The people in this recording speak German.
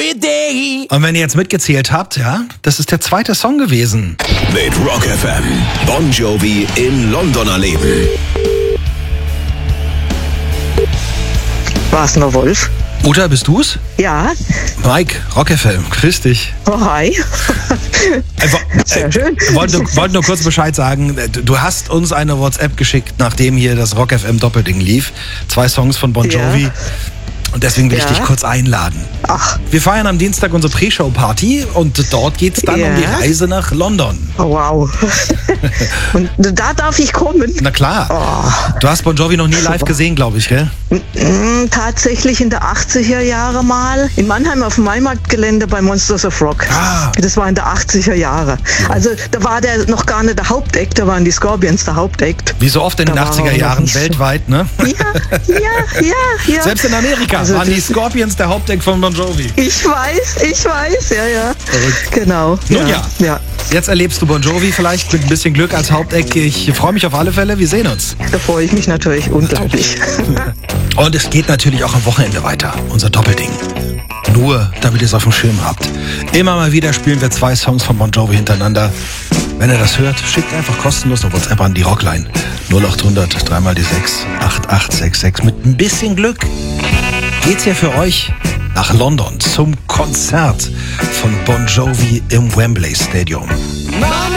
every day. Und wenn ihr jetzt mitgezählt habt, ja, das ist der zweite Song gewesen. Mit Rock FM. Bon Jovi im Londoner Leben. War es nur Wolf? Uta, bist du's? Ja. Mike, Rock FM, grüß dich. Oh, hi. Sehr schön. Wollte nur kurz Bescheid sagen, du hast uns eine WhatsApp geschickt, nachdem hier das Rock FM Doppelding lief. 2 Songs von Bon Jovi. Ja. Und deswegen will ich dich kurz einladen. Ach. Wir feiern am Dienstag unsere Pre-Show-Party und dort geht's dann um die Reise nach London. Oh, wow. Und da darf ich kommen? Na klar. Oh. Du hast Bon Jovi noch nie live gesehen, glaube ich, gell? Tatsächlich in der 80er Jahre mal. In Mannheim auf dem Maimarktgelände bei Monsters of Rock. Ah. Das war in der 80er Jahre. Ja. Also da war der noch gar nicht der Hauptakt, da waren die Scorpions der Hauptakt. Wie so oft in den 80er Jahren weltweit, ne? Ja. Selbst in Amerika waren die Scorpions der Hauptakt von Bon Jovi. Ich weiß, ja. Verrückt. Genau. Nun ja. Jetzt erlebst du Bon Jovi vielleicht mit ein bisschen Glück als Hauptakt. Ich freue mich auf alle Fälle. Wir sehen uns. Da freue ich mich natürlich unglaublich. Und es geht natürlich auch am Wochenende weiter. Unser Doppelding. Nur, damit ihr es auf dem Schirm habt. Immer mal wieder spielen wir 2 Songs von Bon Jovi hintereinander. Wenn ihr das hört, schickt einfach kostenlos eine WhatsApp an die Rockline. 0800 3 mal die 6 8866. Mit ein bisschen Glück geht's ja für euch nach London zum Konzert von Bon Jovi im Wembley Stadium. Mama